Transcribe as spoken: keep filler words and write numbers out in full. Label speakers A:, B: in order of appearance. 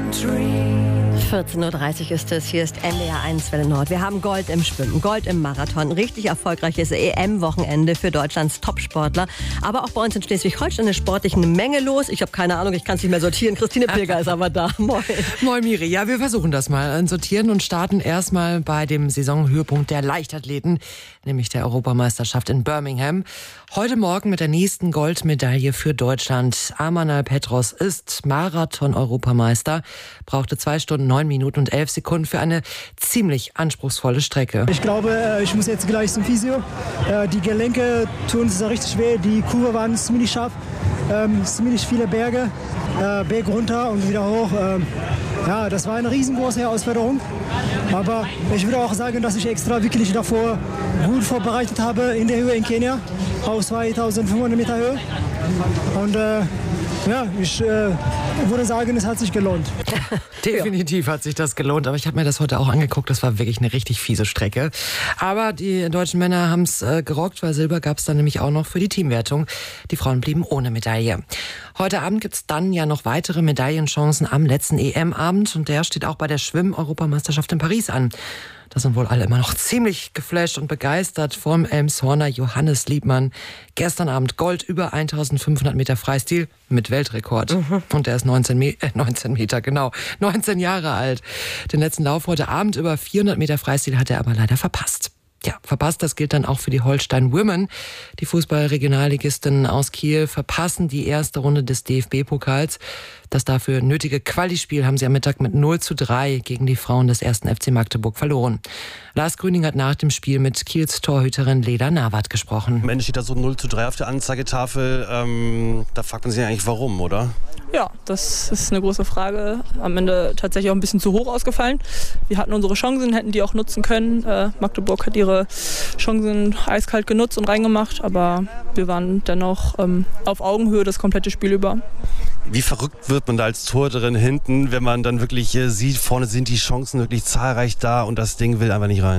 A: vierzehn Uhr dreißig ist es, hier ist N D R eins Welle Nord. Wir haben Gold im Schwimmen, Gold im Marathon, richtig erfolgreiches E M-Wochenende für Deutschlands Topsportler. Aber auch bei uns in Schleswig-Holstein ist sportlich eine Menge los. Ich habe keine Ahnung, ich kann es nicht mehr sortieren. Christine Pilger ist aber da. Moin.
B: Moin Miri, ja, wir versuchen das mal sortieren und starten erstmal bei dem Saisonhöhepunkt der Leichtathleten, nämlich der Europameisterschaft in Birmingham. Heute Morgen mit der nächsten Goldmedaille für Deutschland. Amanal Petros ist Marathon-Europameister, brauchte zwei Stunden, neun Minuten und elf Sekunden für eine ziemlich anspruchsvolle Strecke.
C: Ich glaube, ich muss jetzt gleich zum Physio. Die Gelenke tun es richtig weh, die Kurve waren ziemlich scharf, ziemlich viele Berge, Berg runter und wieder hoch. Ja, das war eine riesengroße Herausforderung. Aber ich würde auch sagen, dass ich extra wirklich davor gut vorbereitet habe in der Höhe in Kenia, auf zweitausendfünfhundert Meter Höhe. Und äh, ja, ich äh, würde sagen, es hat sich gelohnt.
B: Definitiv hat sich das gelohnt, aber ich habe mir das heute auch angeguckt. Das war wirklich eine richtig fiese Strecke. Aber die deutschen Männer haben es äh, gerockt, weil Silber gab es dann nämlich auch noch für die Teamwertung. Die Frauen blieben ohne Medaille. Heute Abend gibt es dann ja noch weitere Medaillenchancen am letzten E M-Abend und der steht auch bei der Schwimm-Europameisterschaft in Paris an. Da sind wohl alle immer noch ziemlich geflasht und begeistert vom Elmshorner Johannes Liebmann. Gestern Abend Gold über eintausendfünfhundert Meter Freistil mit Weltrekord. Mhm. Und der ist neunzehn, Me- äh, neunzehn Meter, genau, neunzehn Jahre alt. Den letzten Lauf heute Abend über vierhundert Meter Freistil hat er aber leider verpasst. Ja, verpasst, das gilt dann auch für die Holstein Women. Die Fußball-Regionalligisten aus Kiel verpassen die erste Runde des D F B-Pokals. Das dafür nötige Quali-Spiel haben sie am Mittag mit null zu drei gegen die Frauen des ersten F C Magdeburg verloren. Lars Grüning hat nach dem Spiel mit Kiels Torhüterin Leda Nawat gesprochen.
D: Am Ende steht da so null zu drei auf der Anzeigetafel. Ähm, da fragt man sich eigentlich, warum, oder?
E: Ja, das ist eine große Frage. Am Ende tatsächlich auch ein bisschen zu hoch ausgefallen. Wir hatten unsere Chancen, hätten die auch nutzen können. Äh, Magdeburg hat ihre Chancen eiskalt genutzt und reingemacht, aber wir waren dennoch ähm, auf Augenhöhe das komplette Spiel über.
D: Wie verrückt wird man da als Torhüterin hinten, wenn man dann wirklich äh, sieht, vorne sind die Chancen wirklich zahlreich da und das Ding will einfach nicht rein?